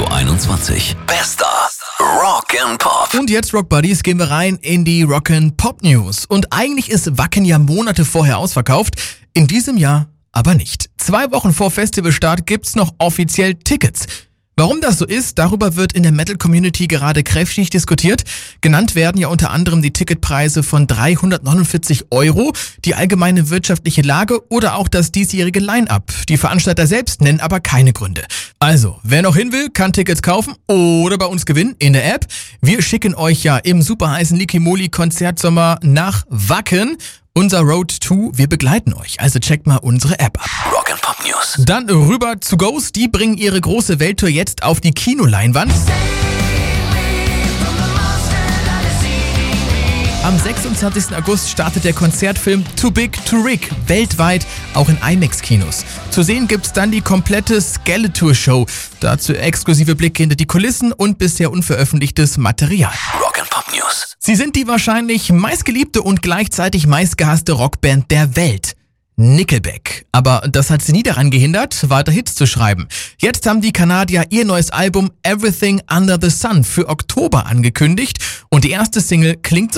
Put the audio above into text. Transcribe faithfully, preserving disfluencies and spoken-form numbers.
Radio einundzwanzig. Bester Rock'n'Pop. Und jetzt, Rock Buddies, gehen wir rein in die Rock'n'Pop News. Und eigentlich ist Wacken ja Monate vorher ausverkauft, in diesem Jahr aber nicht. Zwei Wochen vor Festivalstart gibt's noch offiziell Tickets. Warum das so ist, darüber wird in der Metal-Community gerade kräftig diskutiert. Genannt werden ja unter anderem die Ticketpreise von dreihundertneunundvierzig Euro, die allgemeine wirtschaftliche Lage oder auch das diesjährige Line-Up. Die Veranstalter selbst nennen aber keine Gründe. Also, wer noch hin will, kann Tickets kaufen oder bei uns gewinnen in der App. Wir schicken euch ja im superheißen Likimoli-Konzertsommer nach Wacken. Unser Road to, wir begleiten euch. Also checkt mal unsere App ab. Rock'n'Pop News. Dann rüber zu Ghost. Die bringen ihre große Welttour jetzt auf die Kinoleinwand. Am sechsundzwanzigsten August startet der Konzertfilm Too Big to Rig weltweit, auch in IMAX-Kinos. Zu sehen gibt's dann die komplette Skeletor-Show. Dazu exklusive Blicke hinter die Kulissen und bisher unveröffentlichtes Material. Rock'n'Pop News. Sie sind die wahrscheinlich meistgeliebte und gleichzeitig meistgehasste Rockband der Welt. Nickelback. Aber das hat sie nie daran gehindert, weiter Hits zu schreiben. Jetzt haben die Kanadier ihr neues Album Everything Under the Sun für Oktober angekündigt und die erste Single klingt so.